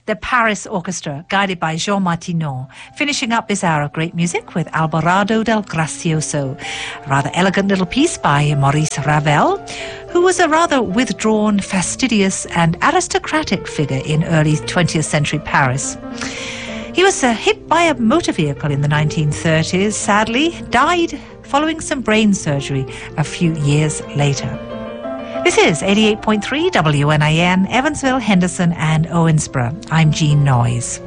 the Paris Orchestra, guided by Jean Martineau, finishing up this hour of great music with Alborado del Gracioso, a rather elegant little piece by Maurice Ravel, who was a rather withdrawn, fastidious and aristocratic figure in early 20th century Paris. He was hit by a motor vehicle in the 1930s, sadly, died following some brain surgery a few years later. This is 88.3 WNIN, Evansville, Henderson and Owensboro. I'm Jean Noyes.